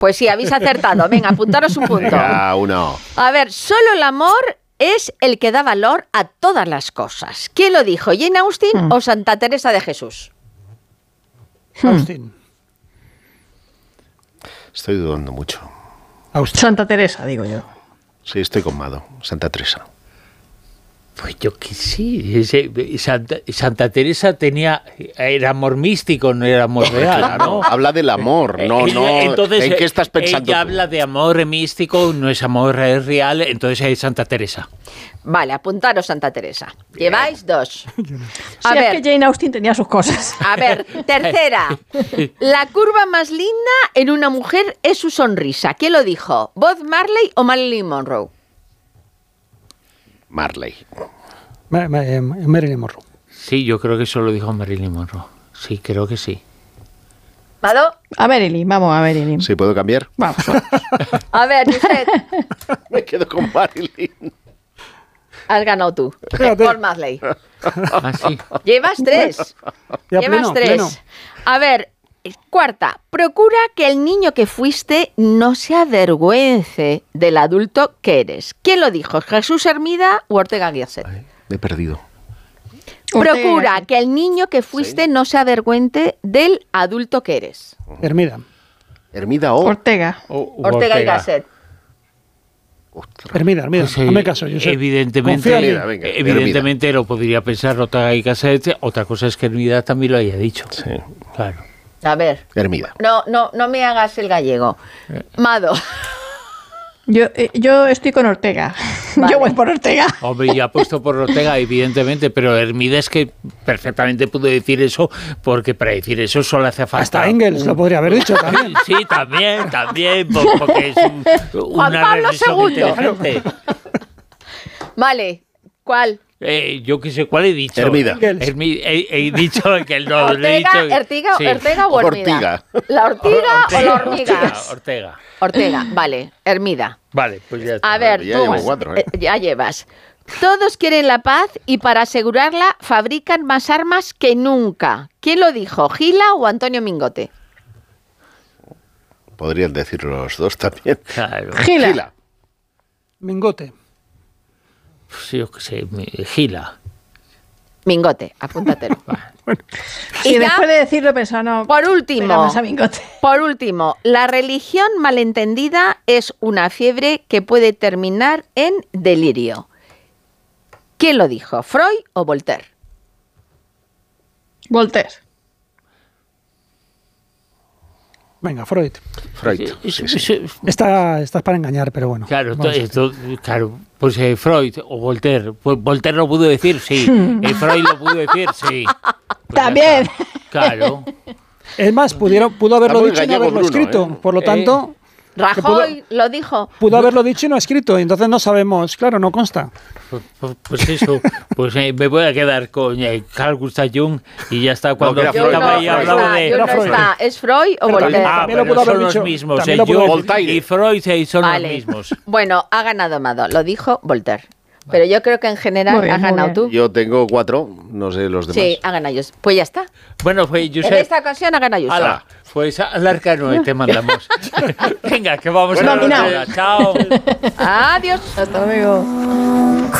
Pues sí, habéis acertado. Venga, apuntaros un punto. Venga, uno. A ver, solo el amor es el que da valor a todas las cosas. ¿Quién lo dijo? ¿Jane Austen o Santa Teresa de Jesús? Austin. Estoy dudando mucho. Santa Teresa, digo yo. Sí, estoy con Mado. Santa Teresa. Pues yo que sí. Santa Teresa era amor místico, no era amor real, ¿no? Habla del amor, no. Entonces, ¿en qué estás pensando ella tú? habla de amor místico, no es amor real, entonces es Santa Teresa. Vale, apuntaros Santa Teresa. Lleváis 2. Sí, es que Jane Austen tenía sus cosas. A ver, tercera. La curva más linda en una mujer es su sonrisa. ¿Quién lo dijo? ¿Bob Marley o Marilyn Monroe? Marley. Marilyn Monroe. Sí, yo creo que eso lo dijo Marilyn Monroe. Sí, creo que sí. ¿Mado? A Marilyn, vamos a Marilyn. ¿Sí puedo cambiar? Vamos. A ver, Josep, Me quedo con Marilyn. has ganado tú. Fíjate. Bob Marley. Ah, sí. Llevas 3. Ya Llevas pleno, 3. pleno. A ver, cuarta. Procura que el niño que fuiste no se avergüence del adulto que eres. ¿Quién lo dijo? ¿Jesús Hermida o Ortega Gasset? Ay, me he perdido. Procura que el niño que fuiste no se avergüence del adulto que eres. Hermida. Hermida o... Ortega. Ortega y Gasset. Ostras. Hermida. Pues, Hazme caso, Josep. evidentemente, Confía en mí. Hermida, venga, evidentemente lo podría pensar Ortega y Gasset. Otra cosa es que Hermida también lo haya dicho. Sí. Claro. A ver, Hermida. no me hagas el gallego. Mado. Yo estoy con Ortega. Vale. Yo voy por Ortega. Hombre, ya ha puesto por Ortega, evidentemente, pero Hermida es que perfectamente pudo decir eso, porque para decir eso solo hace falta... Hasta Engels lo podría haber dicho también. Sí, también, porque es Juan una Pablo reflexión II. inteligente. Vale, ¿cuál? Yo qué sé, ¿cuál he dicho? Hermida. He dicho que no, le he ¿Ortega, dicho... Ortega, sí. Ortega o Hermida? Ortiga. ¿La ortiga o la hormiga? Ortega. Ortega, vale, Hermida. Vale, pues ya está. A ver, Ya tú, llevo 4, ¿eh? ya llevas. Todos quieren la paz y para asegurarla fabrican más armas que nunca. ¿Quién lo dijo? ¿Gila o Antonio Mingote? Podrían decir los dos también. Claro. Gila. Mingote. Sí, yo qué sé, Gila. Mingote, apúntatelo. Y Y ya, después de decirlo pensaba, no. por pega último, más a Mingote. la religión malentendida es una fiebre que puede terminar en delirio. ¿Quién lo dijo? ¿Freud o Voltaire? Voltaire. Venga, Freud. Freud. Sí, sí. Estás para engañar, pero bueno. Claro, Vamos. claro, pues Freud o Voltaire. Pues Voltaire lo pudo decir, sí. Freud lo pudo decir, sí. Pues ya También. está. Claro. Es más, pudo haberlo Está muy dicho y no gallego haberlo Bruno, escrito. ¿eh? Por lo tanto, Rajoy lo dijo. pudo haberlo dicho y no escrito. Y entonces no sabemos, claro, no consta. Pues eso, pues me voy a quedar con Carl Gustav Jung y ya está. Cuando No, que era Freud. estaba ahí no hablaba está, de... yo no Freud. está. ¿Es Freud o Pero Voltaire? también lo pero pudo haber son los dicho- mismos. también lo pudo Jung haber dicho. y Freud son Vale. los mismos. Bueno, ha ganado Mado, lo dijo Voltaire. Pero yo creo que en general Muy bien, has muy ganado bien. tú. Yo tengo 4, no sé los demás. Sí, ha ganado yo. Pues ya está. Bueno, pues En Josep... esta ocasión ha ganado yo. Hala, pues al arcano te mandamos. Venga, que vamos Bueno, a la nominado. otra. Chao. Adiós. Hasta luego.